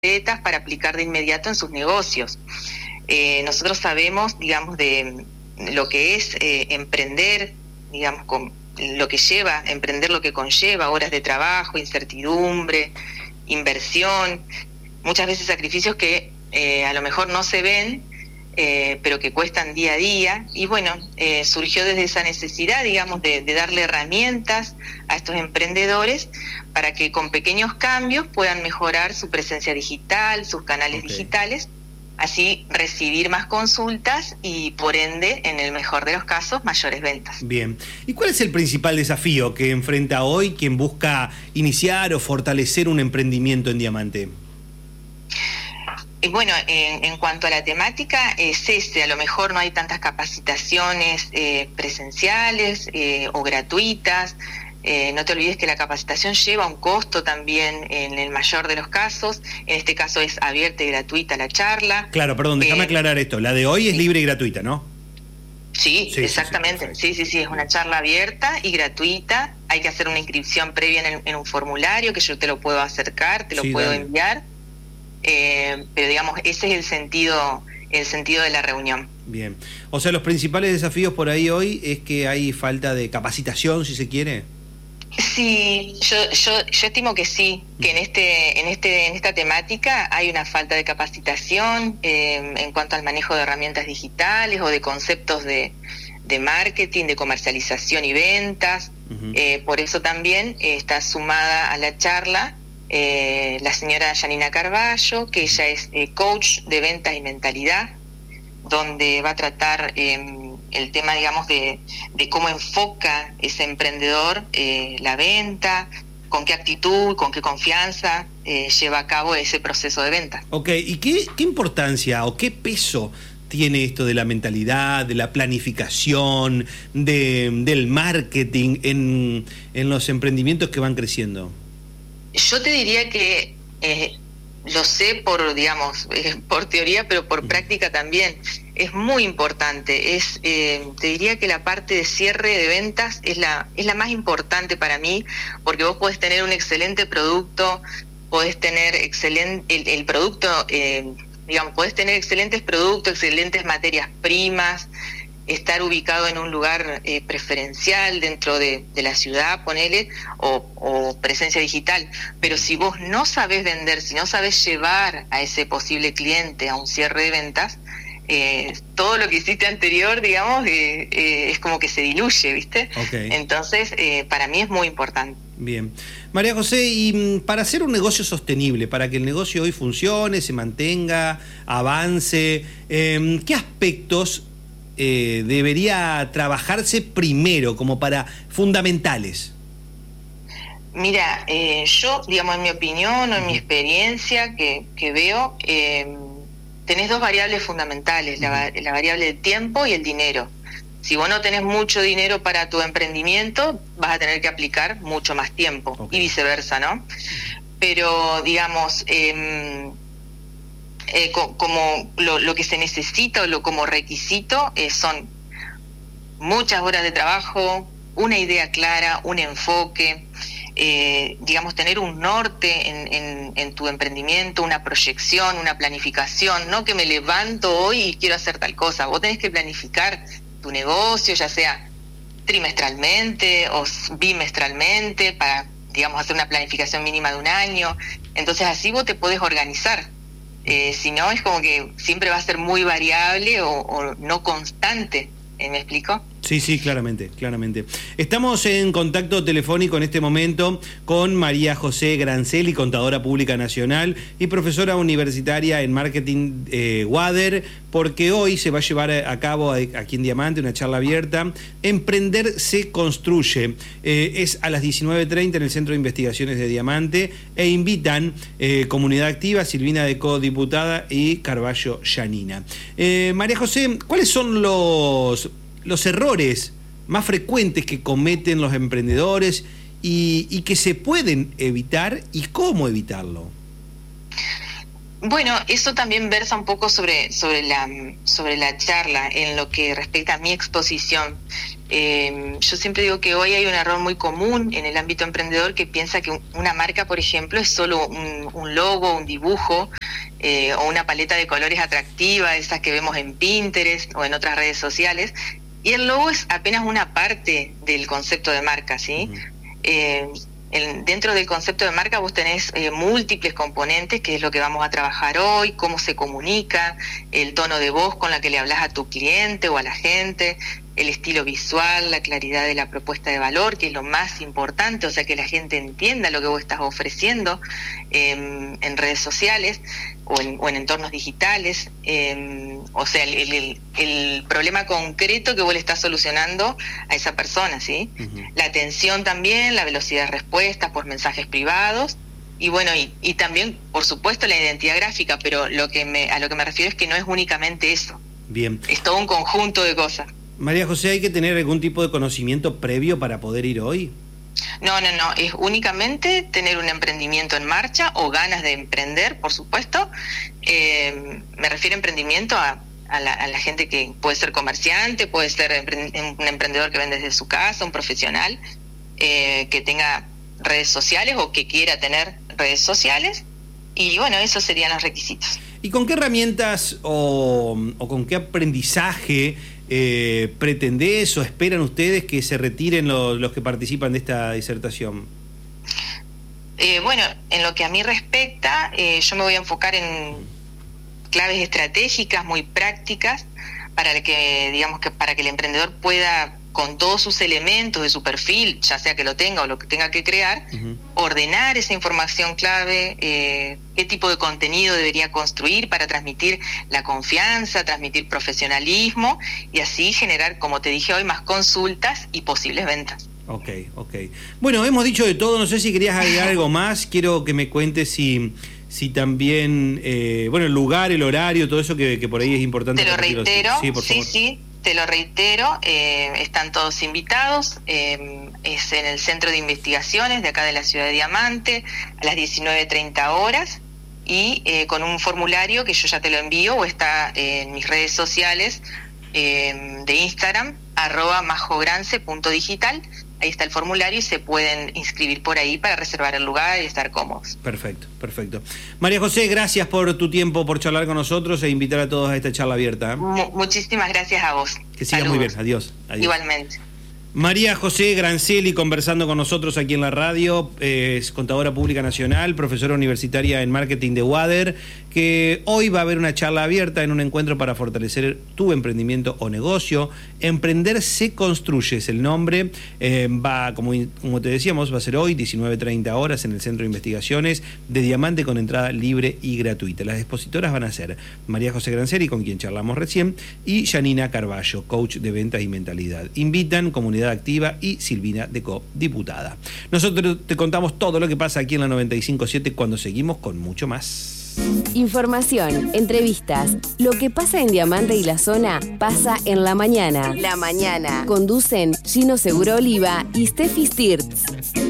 concretas para aplicar de inmediato en sus negocios. Nosotros sabemos, digamos, de lo que es emprender, digamos, con lo que lleva, emprender lo que conlleva, horas de trabajo, incertidumbre, inversión, muchas veces sacrificios que a lo mejor no se ven, pero que cuestan día a día. Y bueno, surgió desde esa necesidad, digamos, de darle herramientas a estos emprendedores para que con pequeños cambios puedan mejorar su presencia digital, sus canales digitales, así recibir más consultas y, por ende, en el mejor de los casos, mayores ventas. Bien. ¿Y cuál es el principal desafío que enfrenta hoy quien busca iniciar o fortalecer un emprendimiento en Diamante? Bueno, en cuanto a la temática, es a lo mejor no hay tantas capacitaciones presenciales o gratuitas. No te olvides que la capacitación lleva un costo también en el mayor de los casos. En este caso es abierta y gratuita la charla. Claro, perdón, déjame aclarar esto. La de hoy es libre y gratuita, ¿no? Sí, exactamente. Sí, es una charla abierta y gratuita. Hay que hacer una inscripción previa en un formulario que yo te lo puedo acercar, te lo puedo enviar. Pero digamos, ese es el sentido de la reunión. Bien. O sea, los principales desafíos por ahí hoy es que hay falta de capacitación, si se quiere. Sí, yo estimo que sí, que en esta temática hay una falta de capacitación en cuanto al manejo de herramientas digitales o de conceptos de marketing, de comercialización y ventas. Por eso también está sumada a la charla la señora Janina Carballo, que ella es coach de ventas y mentalidad, donde va a tratar el tema, digamos, de cómo enfoca ese emprendedor la venta, con qué actitud, con qué confianza lleva a cabo ese proceso de venta. Ok, ¿y qué importancia o qué peso tiene esto de la mentalidad, de la planificación, del marketing en los emprendimientos que van creciendo? Yo te diría que lo sé por, digamos, por teoría, pero por práctica también. Es muy importante. Te diría que la parte de cierre de ventas es la más importante para mí, porque vos podés tener un excelente producto, podés tener el producto, digamos, podés tener excelentes productos, excelentes materias primas, estar ubicado en un lugar preferencial dentro de la ciudad, ponele, o presencia digital. Pero si vos no sabés vender, si no sabés llevar a ese posible cliente a un cierre de ventas, todo lo que hiciste anterior, digamos, es como que se diluye, ¿viste? Entonces, para mí es muy importante. Bien. María José, y para hacer un negocio sostenible, para que el negocio hoy funcione, se mantenga, avance, ¿qué aspectos debería trabajarse primero, como para fundamentales? Mira, yo, digamos, en mi opinión o en mi experiencia que veo, tenés dos variables fundamentales, la variable del tiempo y el dinero. Si vos no tenés mucho dinero para tu emprendimiento, vas a tener que aplicar mucho más tiempo, y viceversa, ¿no? Pero, digamos, como lo que se necesita como requisito son muchas horas de trabajo, una idea clara, un enfoque, digamos, tener un norte en tu emprendimiento, una proyección, una planificación, no que me levanto hoy y quiero hacer tal cosa. Vos tenés que planificar tu negocio, ya sea trimestralmente o bimestralmente, para, digamos, hacer una planificación mínima de un año. Entonces así vos te podés organizar. Si no, es como que siempre va a ser muy variable o no constante. ¿Me explico? Sí, claramente. Estamos en contacto telefónico en este momento con María José Grancelli, contadora pública nacional y profesora universitaria en marketing WADER, porque hoy se va a llevar a cabo aquí en Diamante una charla abierta. Emprender se construye. Es a las 19:30 en el Centro de Investigaciones de Diamante e invitan Comunidad Activa, Silvina Decó, diputada, y Carballo Janina. María José, ¿cuáles son los errores más frecuentes que cometen los emprendedores y que se pueden evitar y cómo evitarlo? Bueno, eso también versa un poco sobre la charla en lo que respecta a mi exposición. Yo siempre digo que hoy hay un error muy común en el ámbito emprendedor que piensa que una marca, por ejemplo, es solo un logo, un dibujo, o una paleta de colores atractiva, esas que vemos en Pinterest o en otras redes sociales, y el logo es apenas una parte del concepto de marca, ¿sí? Dentro del concepto de marca vos tenés múltiples componentes, que es lo que vamos a trabajar hoy, cómo se comunica, el tono de voz con la que le hablas a tu cliente o a la gente, el estilo visual, la claridad de la propuesta de valor, que es lo más importante, o sea, que la gente entienda lo que vos estás ofreciendo en redes sociales o en entornos digitales, o sea, el problema concreto que vos le estás solucionando a esa persona, ¿sí? La atención también, la velocidad de respuesta por mensajes privados, y bueno, y también, por supuesto, la identidad gráfica, pero a lo que me refiero es que no es únicamente eso. Bien. Es todo un conjunto de cosas. María José, ¿hay que tener algún tipo de conocimiento previo para poder ir hoy? No, es únicamente tener un emprendimiento en marcha o ganas de emprender, por supuesto. Me refiero a emprendimiento a la gente que puede ser comerciante, puede ser un emprendedor que vende desde su casa, un profesional que tenga redes sociales o que quiera tener redes sociales. Y bueno, esos serían los requisitos. ¿Y con qué herramientas o con qué aprendizaje pretendés o esperan ustedes que se retiren los que participan de esta disertación? Bueno, en lo que a mí respecta, yo me voy a enfocar en claves estratégicas muy prácticas para que el emprendedor pueda, con todos sus elementos de su perfil, ya sea que lo tenga o lo que tenga que crear, ordenar esa información clave, qué tipo de contenido debería construir para transmitir la confianza, transmitir profesionalismo y así generar, como te dije hoy, más consultas y posibles ventas. Ok. Bueno, hemos dicho de todo, no sé si querías agregar algo más, quiero que me cuentes si también, el lugar, el horario, todo eso que por ahí es importante. Te lo reitero, sí, por favor. Sí. Te lo reitero, están todos invitados, es en el Centro de Investigaciones de acá de la Ciudad de Diamante, a las 19:30 horas, y con un formulario que yo ya te lo envío, o está en mis redes sociales de Instagram, @majogrance.digital, ahí está el formulario y se pueden inscribir por ahí para reservar el lugar y estar cómodos. Perfecto. María José, gracias por tu tiempo, por charlar con nosotros e invitar a todos a esta charla abierta. Muchísimas gracias a vos. Que siga muy bien, adiós. Igualmente. María José Grancelli conversando con nosotros aquí en la radio, es contadora pública nacional, profesora universitaria en marketing de WADER, que hoy va a haber una charla abierta en un encuentro para fortalecer tu emprendimiento o negocio. Emprender se construye es el nombre, como te decíamos, va a ser hoy 19:30 horas en el Centro de Investigaciones de Diamante con entrada libre y gratuita. Las expositoras van a ser María José Grancelli, con quien charlamos recién, y Janina Carballo, coach de ventas y mentalidad. Invitan Comunidad Activa y Silvina Decop, diputada. Nosotros te contamos todo lo que pasa aquí en la 95.7 cuando seguimos con mucho más. Información, entrevistas, lo que pasa en Diamante y la zona pasa en La Mañana. La Mañana. Conducen Gino Seguro Oliva y Steffi Stirtz.